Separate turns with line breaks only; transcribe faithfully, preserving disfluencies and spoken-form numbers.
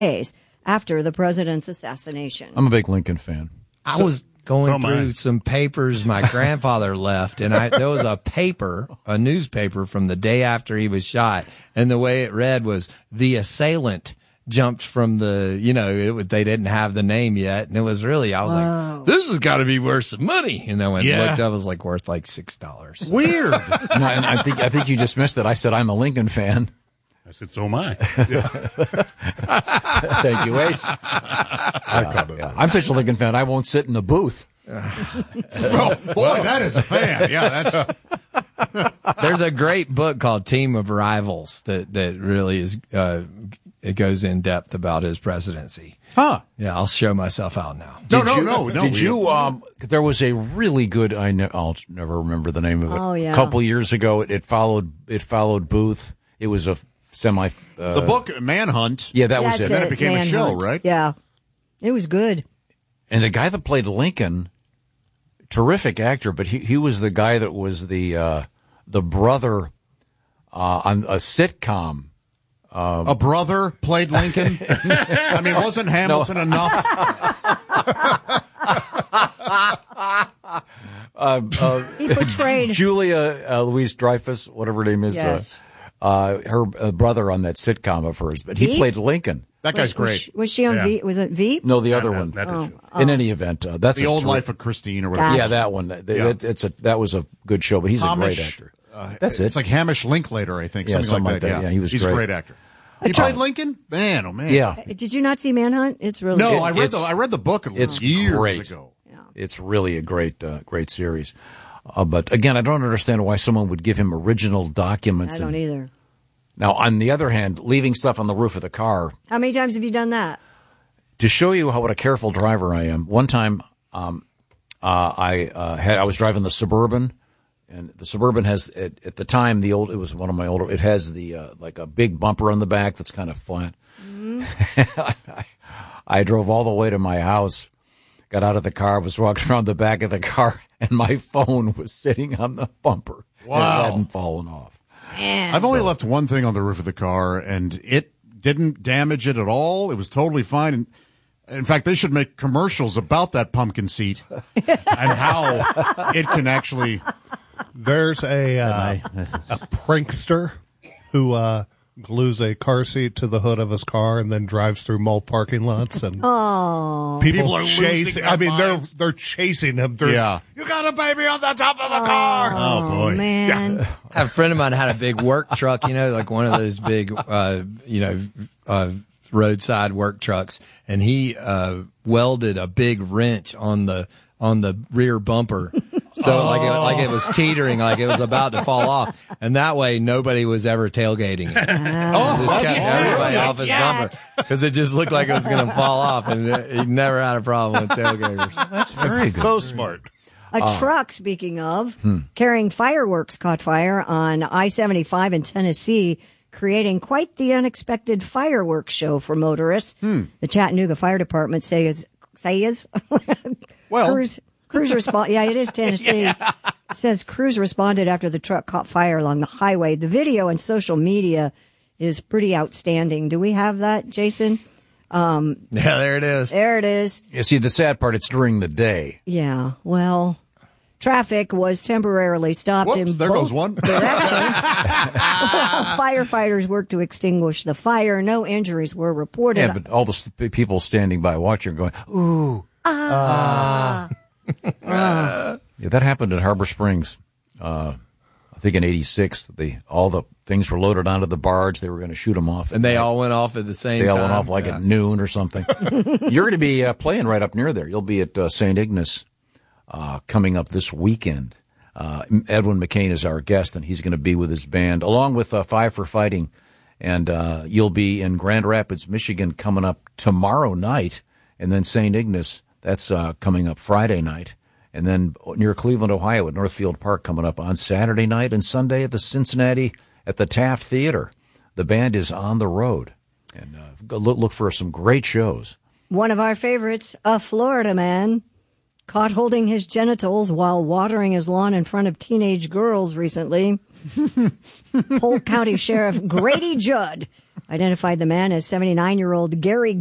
days after the president's assassination.
I'm a big Lincoln fan.
I
So-
was going
Oh,
through
my.
some papers my grandfather left, and I there was a paper, a newspaper from the day after he was shot, and the way it read was, "The assailant jumped from the," you know, it, was- they didn't have the name yet, and it was really, I was
Wow.
like, this has got to be worth some money. And then when
Yeah.
I looked up, it was like worth like six dollars.
Weird.
No, and I think I think you just missed it. I said I'm a Lincoln fan.
I said, so am I.
Thank you, Ace. Uh, yeah. I'm such a Lincoln fan, I won't sit in the booth.
Oh, boy, that is a fan. Yeah, that's.
There's a great book called Team of Rivals that, that really is, uh, it goes in depth about his presidency.
Huh.
Yeah, I'll show myself out now.
No, no, no, no.
Did
we-
you? Um, there was a really good. I ne- I'll never remember the name of it.
Oh, yeah.
A couple years ago, it, it followed. It followed Booth. It was a semi. Uh,
The book Manhunt.
Yeah, that was
That's
it.
Then it became a show,
Manhunt.
right?
Yeah. It was good.
And the guy that played Lincoln, terrific actor, but he he was the guy that was the uh, the brother uh, on a sitcom.
A brother played Lincoln. I mean, wasn't Hamilton enough?
Uh, uh,
He portrayed.
Julia uh, Louise Dreyfus, whatever her name is.
Yes.
Uh, uh, her uh, brother on that sitcom of hers, but he
Veep?
played Lincoln.
That guy's
was, was
great.
she, was she on
Yeah.
Veep? Was it Veep?
No, the other
That-
one.
that is true.
In any event, uh, that's
The
a
Old
ter-
Life of Christine or whatever.
Yeah, that one. That,
Yeah.
that- it's a that was a good show, but he's
Hamish,
a great actor.
Uh,
That's it.
It's like Hamish Linklater, I think.
Yeah,
something,
something
like
like
that.
that. Yeah, he was
He's
great.
a great actor. He played Lincoln? Man, oh man.
Yeah,
Did you not see Manhunt? It's really
No,
good.
I read
It's-
the I read the book
it's
years
great.
ago.
it's really a great uh, great series. Uh, but again, I don't understand why someone would give him original documents.
I don't
and-
either.
Now, on the other hand, leaving stuff on the roof of the car.
How many times have you done that?
To show you how what a careful driver I am, one time um, uh, I uh, had I was driving the Suburban, and the Suburban has at, at the time the old it was one of my older. It has the uh, like a big bumper on the back that's kind of flat. Mm-hmm. I, I drove all the way to my house, got out of the car, was walking around the back of the car, and my phone was sitting on the bumper.
Wow.
It hadn't fallen off.
Man.
I've only left one thing on the roof of the car, and it didn't damage it at all. It was totally fine. And in fact, they should make commercials about that pumpkin seat and how it can actually.
There's a uh, a prankster who uh, glues a car seat to the hood of his car and then drives through mall parking lots, and
Oh.
people,
People are
chase.
losing
I
their
mean, they're
minds.
they're chasing him through.
Yeah.
You got a baby on the top of the car.
Oh boy!
Man.
I have a friend of mine had a big work truck, you know, like one of those big, uh, you know, uh, roadside work trucks. And he, uh, welded a big wrench on the, on the rear bumper. So like, it, like it was teetering, like it was about to fall off. And that way nobody was ever tailgating it.
Oh,
Just kept everybody
like
off his
that.
bumper. Cause it just looked like it was going to fall off. And it, he never had a problem with tailgaters.
That's very good.
So smart.
A truck, speaking of, carrying fireworks caught fire on I seventy-five in Tennessee, creating quite the unexpected fireworks show for motorists. The Chattanooga Fire Department says, says
Well-
Crews, crews respond. Yeah, it is Tennessee. It says crews responded after the truck caught fire along the highway. The video on social media is pretty outstanding. Do we have that, Jason?
Yeah, there it is.
There it is.
You see, the sad part, it's during the day.
Yeah, well, traffic was temporarily stopped in
Whoops! There
both
goes one.
directions. Firefighters worked to extinguish the fire. No injuries were reported.
Yeah, but all the s- people standing by watching are going, ooh. Ah. Yeah, that happened at Harbor Springs. Uh, I think in eighty-six, the, all the things were loaded onto the barge. They were going to shoot them off.
And they all went off at the same
They
time.
all went off like
Yeah.
at noon or something. You're going to be uh, playing right up near there. You'll be at uh, Saint Ignace uh, coming up this weekend. Uh, Edwin McCain is our guest, and he's going to be with his band, along with uh, Five for Fighting. And uh, you'll be in Grand Rapids, Michigan, coming up tomorrow night, and then Saint Ignace, that's uh, coming up Friday night. And then near Cleveland, Ohio, at Northfield Park, coming up on Saturday night, and Sunday at the Cincinnati at the Taft Theater. The band is on the road, and uh, go look, look for some great shows.
One of our favorites, a Florida man, caught holding his genitals while watering his lawn in front of teenage girls recently. Polk County Sheriff Grady Judd identified the man as seventy-nine-year-old Gary